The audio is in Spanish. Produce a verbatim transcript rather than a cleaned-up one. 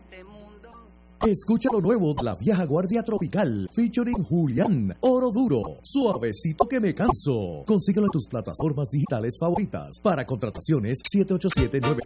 este mundo. Escucha lo nuevo de La Vieja Guardia Tropical, featuring Julián, Oro Duro, Suavecito que me canso. Consíguelo en tus plataformas digitales favoritas. Para contrataciones, siete ocho siete, nueve